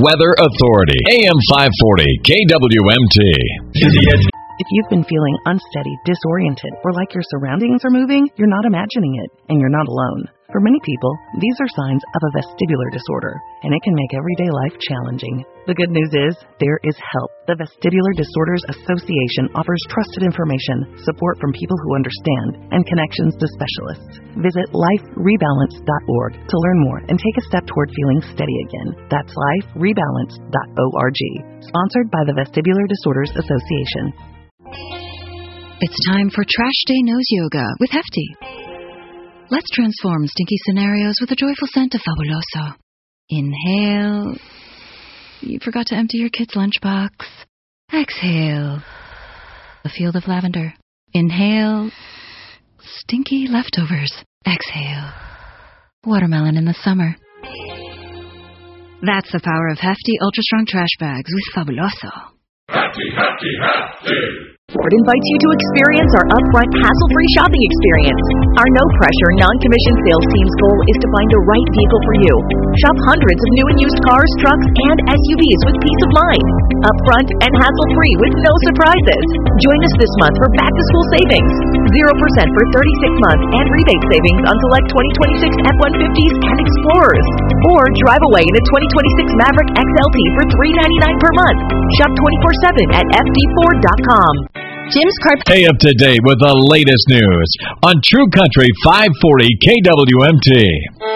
Weather Authority, AM 540, KWMT. If you've been feeling unsteady, disoriented, or like your surroundings are moving, you're not imagining it, and you're not alone. For many people, these are signs of a vestibular disorder, and it can make everyday life challenging. The good news is, there is help. The Vestibular Disorders Association offers trusted information, support from people who understand, and connections to specialists. Visit liferebalance.org to learn more and take a step toward feeling steady again. That's liferebalance.org. Sponsored by the Vestibular Disorders Association. It's time for Trash Day Nose Yoga with Hefty. Let's transform stinky scenarios with a joyful scent of Fabuloso. Inhale. You forgot to empty your kid's lunchbox. Exhale. A field of lavender. Inhale. Stinky leftovers. Exhale. Watermelon in the summer. That's the power of Hefty Ultra Strong Trash Bags with Fabuloso. Hefty, Hefty, Hefty! Ford invites you to experience our upfront, hassle-free shopping experience. Our no-pressure, non-commission sales team's goal is to find the right vehicle for you. Shop hundreds of new and used cars, trucks, and SUVs with peace of mind. Upfront and hassle-free with no surprises. Join us this month for back-to-school savings. 0% for 36 months and rebate savings on select 2026 F-150s and Explorers. Or drive away in a 2026 Maverick XLT for $399 per month. Shop 24/7 at fdford.com. Jim's Car. Stay up to date with the latest news on True Country 540 KWMT.